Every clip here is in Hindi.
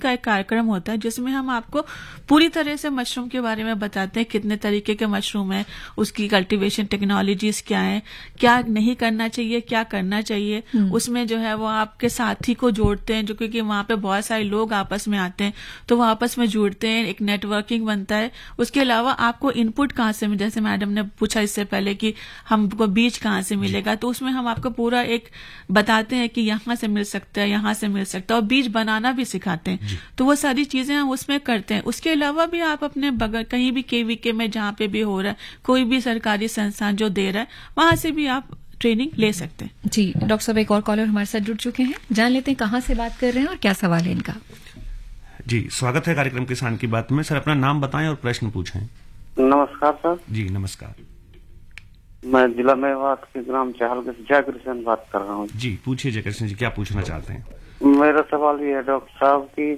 का एक कार्यक्रम होता है जिसमें हम आपको पूरी तरह से मशरूम के बारे में बताते हैं, कितने तरीके के मशरूम है, उसकी कल्टीवेशन टेक्नोलॉजीज क्या है, क्या नहीं करना चाहिए, क्या करना चाहिए। उसमें जो है वो आपके साथी को जोड़ते हैं, जो क्योंकि वहां पे बहुत सारे लोग आपस में आते हैं तो वो आपस में जुड़ते हैं, एक नेटवर्किंग बनता है। उसके अलावा आपको इनपुट कहाँ से मिले, जैसे मैडम ने पूछा इससे पहले कि हमको बीज कहाँ से मिलेगा, तो उसमें हम आपको पूरा एक बताते हैं कि यहाँ से मिल सकता है, यहाँ से मिल सकता है, और बीज बनाना भी सिखाते हैं। तो वो सारी चीजें हम उसमें करते हैं। उसके अलावा भी आप अपने बगल कहीं भी केवीके में जहाँ पे भी हो रहा है, कोई भी सरकारी संस्थान जो दे रहा है, वहां से भी आप ट्रेनिंग ले सकते हैं। जी डॉक्टर साहब, एक और कॉलर हमारे साथ जुड़ चुके हैं, जान लेते हैं कहाँ से बात कर रहे हैं और क्या सवाल है इनका। जी स्वागत है कार्यक्रम किसान की बात में। सर अपना नाम बताएं और प्रश्न पूछें। नमस्कार सर। जी नमस्कार। मैं जिला मेवात के ग्राम चाहल से जयकृष्ण बात कर रहा हूँ। जी पूछिए जयकृष्ण जी, क्या पूछना चाहते हैं? मेरा सवाल ये है डॉक्टर साहब की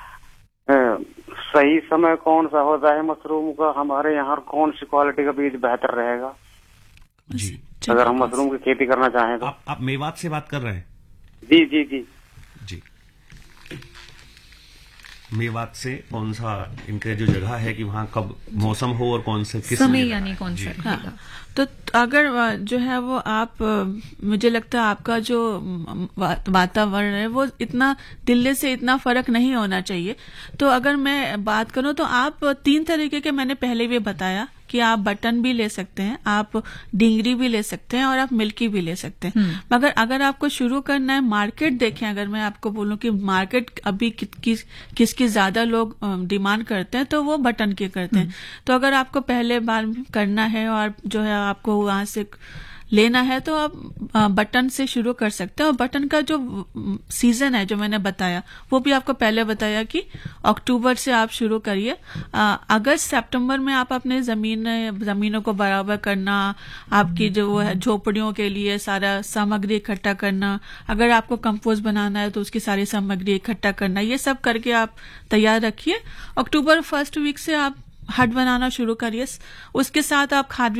सही समय कौन सा होता है मशरूम का, हमारे यहाँ कौन सी क्वालिटी का बीज बेहतर रहेगा जी अगर हम मशरूम की खेती करना चाहें तो? आप मेवात से बात कर रहे हैं? जी जी जी जी मेवात से कौन सा इनका जो जगह है कि वहाँ कब मौसम हो और कौन से किस समय यानी कौन सा रहेगा? हाँ, तो अगर जो है वो आप मुझे लगता है आपका जो वातावरण है वो इतना दिल्ली से इतना फर्क नहीं होना चाहिए। तो अगर मैं बात करूं तो आप 3 तरीके के मैंने पहले भी बताया कि आप बटन भी ले सकते हैं, आप डिंगरी भी ले सकते हैं और आप मिल्की भी ले सकते हैं। मगर अगर आपको शुरू करना है, मार्केट देखें, अगर मैं आपको बोलूं कि मार्केट अभी किसकी ज्यादा लोग डिमांड करते हैं तो वो बटन के करते हैं। तो अगर आपको पहले बार करना है और जो है आपको वहां से लेना है तो आप बटन से शुरू कर सकते हैं। और बटन का जो सीजन है जो मैंने बताया वो भी आपको पहले बताया कि अक्टूबर से आप शुरू करिए। अगस्त सितंबर में आप अपने जमीनों को बराबर करना, आपकी जो है झोपड़ियों के लिए सारा सामग्री इकट्ठा करना, अगर आपको कंपोस्ट बनाना है तो उसकी सारी सामग्री इकट्ठा करना, ये सब करके आप तैयार रखिए। अक्टूबर फर्स्ट वीक से आप हट बनाना शुरू करिए। उसके साथ आप खाद